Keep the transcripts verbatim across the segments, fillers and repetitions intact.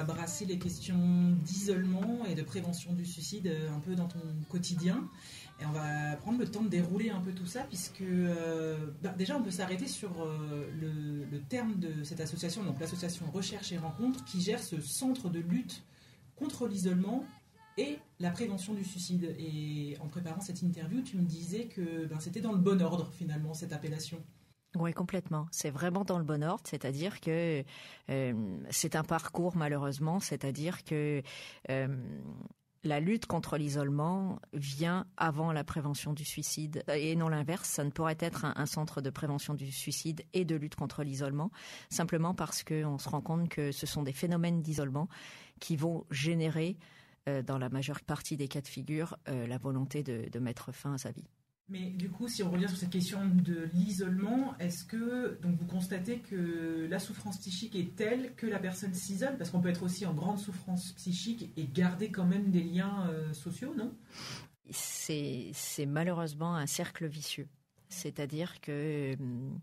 Brasser les questions d'isolement et de prévention du suicide un peu dans ton quotidien. Et on va prendre le temps de dérouler un peu tout ça, puisque euh, bah déjà on peut s'arrêter sur euh, le, le terme de cette association, donc l'association Recherche et Rencontre, qui gère ce centre de lutte contre l'isolement et la prévention du suicide. Et en préparant cette interview, tu me disais que ben, c'était dans le bon ordre finalement cette appellation. Oui, complètement. C'est vraiment dans le bon ordre, c'est-à-dire que euh, c'est un parcours malheureusement, c'est-à-dire que euh, la lutte contre l'isolement vient avant la prévention du suicide et non l'inverse. Ça ne pourrait être un, un centre de prévention du suicide et de lutte contre l'isolement, simplement parce qu'on se rend compte que ce sont des phénomènes d'isolement qui vont générer, euh, dans la majeure partie des cas de figure, euh, la volonté de, de mettre fin à sa vie. Mais du coup, si on revient sur cette question de l'isolement, est-ce que donc vous constatez que la souffrance psychique est telle que la personne s'isole? Parce qu'on peut être aussi en grande souffrance psychique et garder quand même des liens euh, sociaux, non? C'est, c'est malheureusement un cercle vicieux. C'est-à-dire que hum,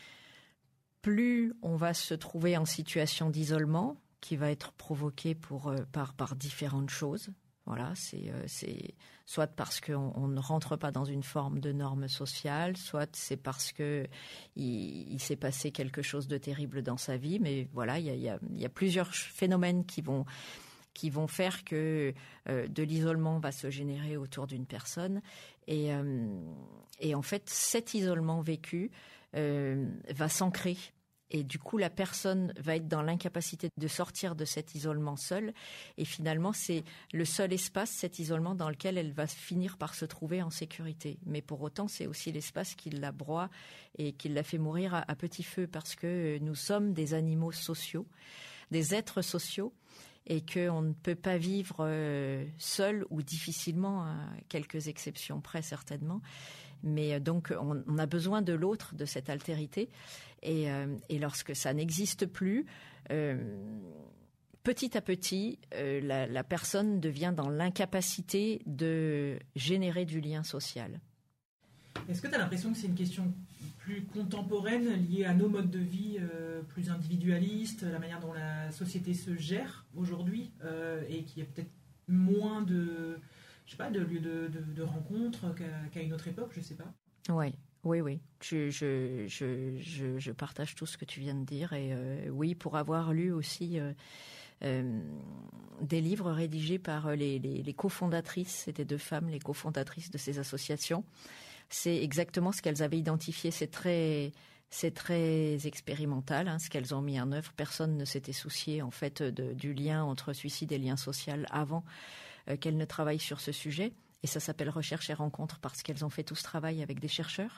plus on va se trouver en situation d'isolement, qui va être provoquée pour, euh, par, par différentes choses. Voilà, c'est, euh, c'est soit parce qu'on on ne rentre pas dans une forme de norme sociale, soit c'est parce que il, il s'est passé quelque chose de terrible dans sa vie. Mais voilà, il y a, il y a, il y a plusieurs phénomènes qui vont qui vont faire que euh, de l'isolement va se générer autour d'une personne. Et, euh, et en fait, cet isolement vécu euh, va s'ancrer. Et du coup, la personne va être dans l'incapacité de sortir de cet isolement seule. Et finalement, c'est le seul espace, cet isolement, dans lequel elle va finir par se trouver en sécurité. Mais pour autant, c'est aussi l'espace qui la broie et qui la fait mourir à, à petit feu, parce que nous sommes des animaux sociaux, des êtres sociaux, et qu'on ne peut pas vivre euh, seul ou difficilement, à quelques exceptions près certainement. Mais donc, on, on a besoin de l'autre, de cette altérité. Et, euh, et lorsque ça n'existe plus, euh, petit à petit, euh, la, la personne devient dans l'incapacité de générer du lien social. Est-ce que tu as l'impression que c'est une question plus contemporaine, liée à nos modes de vie euh, plus individualistes, la manière dont la société se gère aujourd'hui, euh, et qu'il y a peut-être moins de, je sais pas, de lieux de, de, de rencontres qu'à, qu'à une autre époque, je sais pas. Ouais. Oui, oui, je, je, je, je, je partage tout ce que tu viens de dire. Et euh, oui, pour avoir lu aussi euh, euh, des livres rédigés par les, les, les cofondatrices, c'était deux femmes, les cofondatrices de ces associations, c'est exactement ce qu'elles avaient identifié. C'est très, c'est très expérimental, hein, ce qu'elles ont mis en œuvre. Personne ne s'était soucié en fait de, du lien entre suicide et lien social avant euh, qu'elles ne travaillent sur ce sujet. Et ça s'appelle Recherche et Rencontre parce qu'elles ont fait tout ce travail avec des chercheurs.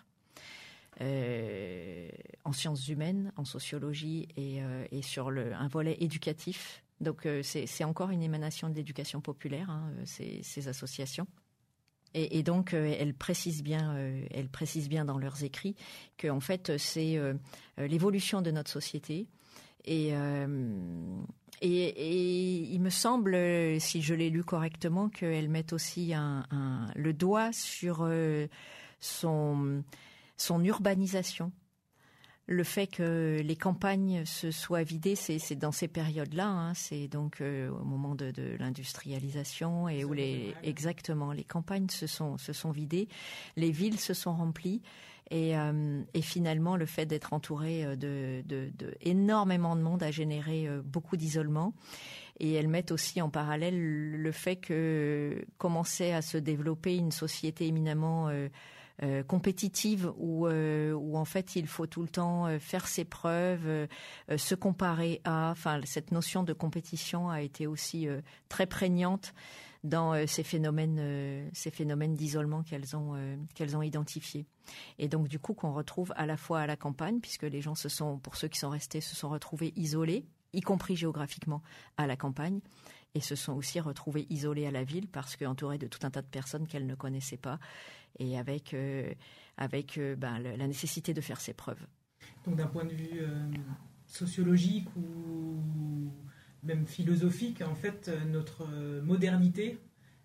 Euh, en sciences humaines, en sociologie et, euh, et sur le, un volet éducatif. Donc euh, c'est, c'est encore une émanation de l'éducation populaire, hein, ces, ces associations. Et, et donc euh, elles précisent bien, euh, elles précisent bien dans leurs écrits que en fait c'est euh, l'évolution de notre société. Et, euh, et, et il me semble, si je l'ai lu correctement, qu'elles mettent aussi un, un, le doigt sur euh, son son urbanisation. Le fait que les campagnes se soient vidées, c'est, c'est dans ces périodes-là, hein, c'est donc euh, au moment de, de l'industrialisation et où les exactement les campagnes se sont se sont vidées, les villes se sont remplies et, euh, et finalement le fait d'être entouré de, de, de énormément de monde a généré euh, beaucoup d'isolement. Et elles mettent aussi en parallèle le fait que commençait à se développer une société éminemment euh, Euh, compétitive où euh, où en fait il faut tout le temps euh, faire ses preuves, euh, euh, se comparer à. Enfin, cette notion de compétition a été aussi euh, très prégnante dans euh, ces phénomènes euh, ces phénomènes d'isolement qu'elles ont euh, qu'elles ont identifiés. Et donc du coup qu'on retrouve à la fois à la campagne, puisque les gens se sont, pour ceux qui sont restés, se sont retrouvés isolés, y compris géographiquement à la campagne, et se sont aussi retrouvés isolés à la ville parce qu'entourés de tout un tas de personnes qu'elles ne connaissaient pas, et avec euh, avec euh, ben, le, la nécessité de faire ses preuves. Donc d'un point de vue euh, sociologique ou même philosophique, en fait, notre modernité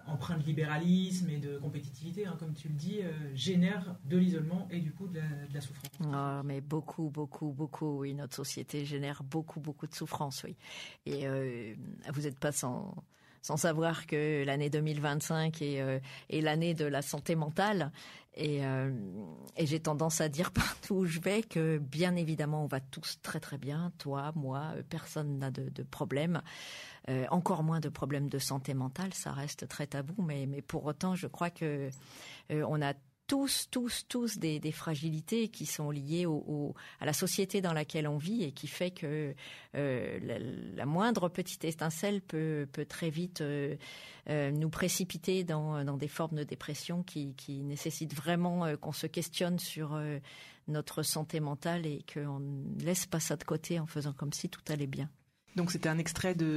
empreint de libéralisme et de compétitivité, hein, comme tu le dis, euh, génère de l'isolement et du coup de la, de la souffrance. Oh, mais beaucoup, beaucoup, beaucoup, oui. Notre société génère beaucoup, beaucoup de souffrance, oui. Et euh, vous n'êtes pas sans, sans savoir que l'année deux mille vingt-cinq est, euh, est l'année de la santé mentale. Et, euh, et j'ai tendance à dire partout où je vais que, bien évidemment, on va tous très, très bien. Toi, moi, personne n'a de, de problème. Euh, encore moins de problèmes de santé mentale, ça reste très tabou, mais, mais pour autant, je crois que euh, on a tous, tous, tous des, des fragilités qui sont liées au, au, à la société dans laquelle on vit et qui fait que euh, la, la moindre petite étincelle peut, peut très vite euh, euh, nous précipiter dans, dans des formes de dépression qui, qui nécessitent vraiment euh, qu'on se questionne sur euh, notre santé mentale et qu'on ne laisse pas ça de côté en faisant comme si tout allait bien. Donc c'était un extrait de